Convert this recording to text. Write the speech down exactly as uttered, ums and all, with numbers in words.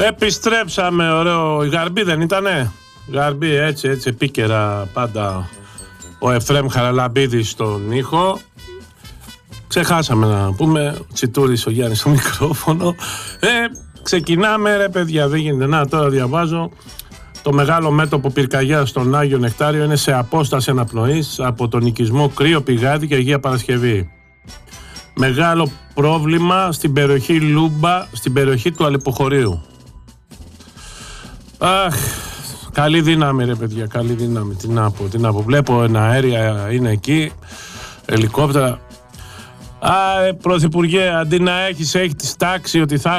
Επιστρέψαμε, ωραίο. Η Γαρμπή δεν ήτανε? Γαρμπή, έτσι, έτσι, επίκαιρα πάντα ο Εφρέμ Χαραλαμπίδης στον ήχο. Ξεχάσαμε να πούμε, Τσιτούρης ο Γιάννης στο μικρόφωνο. Ε, ξεκινάμε ρε παιδιά, δεν γίνεται. Να, τώρα διαβάζω. Το μεγάλο μέτωπο πυρκαγιάς στον Άγιο Νεκτάριο είναι σε απόσταση αναπνοής από τον οικισμό Κρύο Πηγάδι και Αγία Παρασκευή. Μεγάλο πρόβλημα στην περιοχή Λούμπα, στην περιοχή του Αλεποχωρίου. Αχ, καλή δύναμη ρε παιδιά, καλή δύναμη. Τι να πω, τι να πω. Βλέπω ένα αέρια είναι εκεί, ελικόπτερα. Α, Πρωθυπουργέ, αντί να έχεις, έχει τη στάξη ότι θα